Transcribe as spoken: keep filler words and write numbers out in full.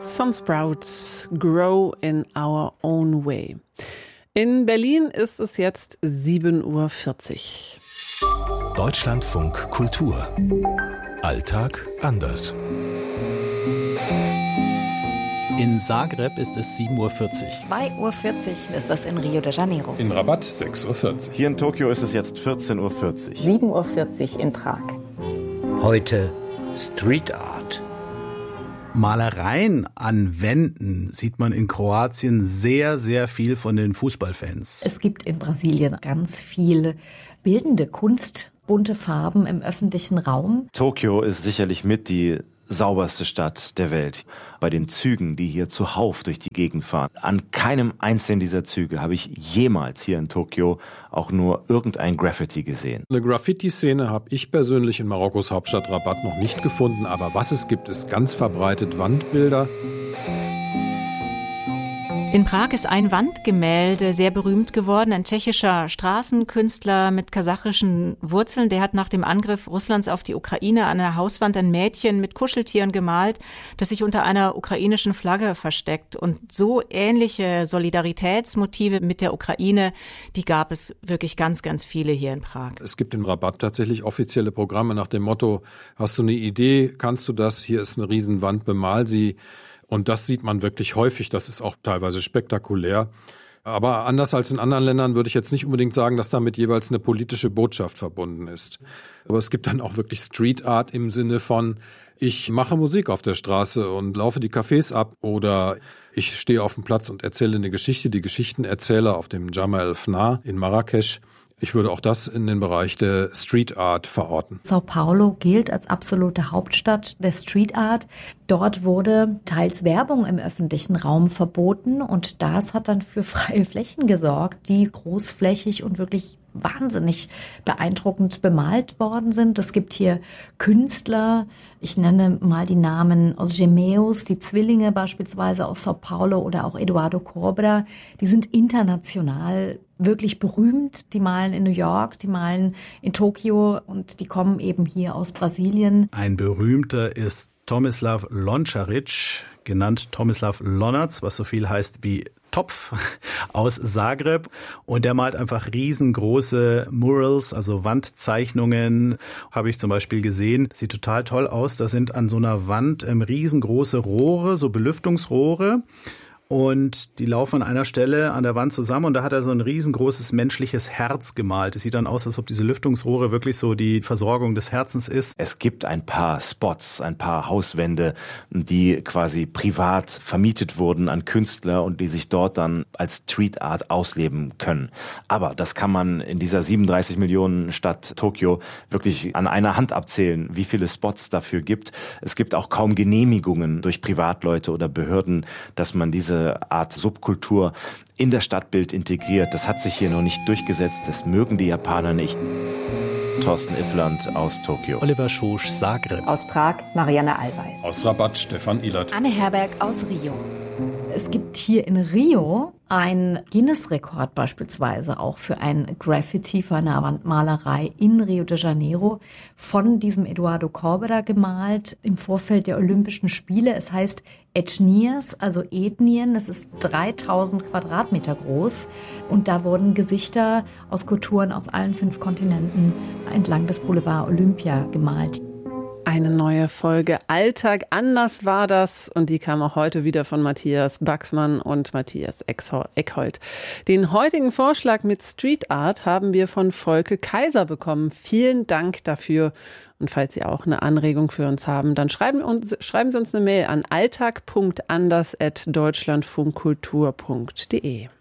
Some sprouts grow in our own way. In Berlin ist es jetzt sieben Uhr vierzig. Deutschlandfunk Kultur. Alltag anders. In Zagreb ist es sieben Uhr vierzig. zwei Uhr vierzig ist das in Rio de Janeiro. In Rabat sechs Uhr vierzig. Hier in Tokio ist es jetzt vierzehn Uhr vierzig. sieben Uhr vierzig in Prag. Heute Street Art. Malereien an Wänden sieht man in Kroatien sehr, sehr viel von den Fußballfans. Es gibt in Brasilien ganz viel bildende Kunst, bunte Farben im öffentlichen Raum. Tokio ist sicherlich mit die sauberste Stadt der Welt. Bei den Zügen, die hier zuhauf durch die Gegend fahren, an keinem einzelnen dieser Züge habe ich jemals hier in Tokio auch nur irgendein Graffiti gesehen. Eine Graffiti-Szene habe ich persönlich in Marokkos Hauptstadt Rabat noch nicht gefunden, aber was es gibt, ist ganz verbreitet Wandbilder. In Prag ist ein Wandgemälde sehr berühmt geworden. Ein tschechischer Straßenkünstler mit kasachischen Wurzeln, der hat nach dem Angriff Russlands auf die Ukraine an der Hauswand ein Mädchen mit Kuscheltieren gemalt, das sich unter einer ukrainischen Flagge versteckt. Und so ähnliche Solidaritätsmotive mit der Ukraine, die gab es wirklich ganz, ganz viele hier in Prag. Es gibt in Rabat tatsächlich offizielle Programme nach dem Motto, hast du eine Idee, kannst du das, hier ist eine Riesenwand, bemal sie. Und das sieht man wirklich häufig, das ist auch teilweise spektakulär. Aber anders als in anderen Ländern würde ich jetzt nicht unbedingt sagen, dass damit jeweils eine politische Botschaft verbunden ist. Aber es gibt dann auch wirklich Street Art im Sinne von, ich mache Musik auf der Straße und laufe die Cafés ab oder ich stehe auf dem Platz und erzähle eine Geschichte, die Geschichtenerzähler auf dem Jama el Fna in Marrakesch. Ich würde auch das in den Bereich der Street Art verorten. Sao Paulo gilt als absolute Hauptstadt der Street Art. Dort wurde teils Werbung im öffentlichen Raum verboten und das hat dann für freie Flächen gesorgt, die großflächig und wirklich wahnsinnig beeindruckend bemalt worden sind. Es gibt hier Künstler, ich nenne mal die Namen Os Gemeos, die Zwillinge beispielsweise aus Sao Paulo oder auch Eduardo Corbra, die sind international wirklich berühmt. Die malen in New York, die malen in Tokio und die kommen eben hier aus Brasilien. Ein berühmter ist Tomislav Lončarić, genannt Tomislav Lonac, was so viel heißt wie Topf, aus Zagreb. Und der malt einfach riesengroße Murals, also Wandzeichnungen, habe ich zum Beispiel gesehen. Sieht total toll aus. Da sind an so einer Wand ähm, riesengroße Rohre, so Belüftungsrohre. Und die laufen an einer Stelle an der Wand zusammen und da hat er so ein riesengroßes menschliches Herz gemalt. Es sieht dann aus, als ob diese Lüftungsrohre wirklich so die Versorgung des Herzens ist. Es gibt ein paar Spots, ein paar Hauswände, die quasi privat vermietet wurden an Künstler und die sich dort dann als Street Art ausleben können. Aber das kann man in dieser siebenunddreißig Millionen Stadt Tokio wirklich an einer Hand abzählen, wie viele Spots dafür gibt. Es gibt auch kaum Genehmigungen durch Privatleute oder Behörden, dass man diese Art Subkultur in das Stadtbild integriert. Das hat sich hier noch nicht durchgesetzt. Das mögen die Japaner nicht. Thorsten Iffland aus Tokio. Oliver Schosch, Zagreb. Aus Prag, Marianne Allweis. Aus Rabat, Stefan Ilert. Anne Herberg aus Rio. Es gibt hier in Rio einen Guinness-Rekord beispielsweise auch für ein Graffiti, für eine Wandmalerei in Rio de Janeiro von diesem Eduardo Corbera gemalt im Vorfeld der Olympischen Spiele. Es heißt Etnias, also Ethnien. Es ist dreitausend Quadratmeter groß und da wurden Gesichter aus Kulturen aus allen fünf Kontinenten entlang des Boulevard Olympia gemalt. Eine neue Folge Alltag anders war das und die kam auch heute wieder von Matthias Baxmann und Matthias Eckhold. Den heutigen Vorschlag mit Street Art haben wir von Volke Kaiser bekommen. Vielen Dank dafür und falls Sie auch eine Anregung für uns haben, dann schreiben, uns, schreiben Sie uns eine Mail an alltag punkt anders at deutschlandfunkkultur punkt de.